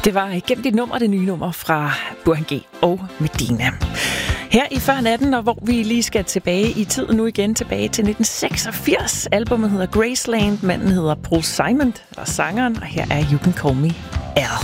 Det var igennem dit nummer, det nye nummer fra Burhan G og Medina. Her i Før Natten, og hvor vi lige skal tilbage i tiden nu igen, tilbage til 1986. Albumet hedder Graceland, manden hedder Paul Simon, og sangeren, og her er You Can Call Me Al.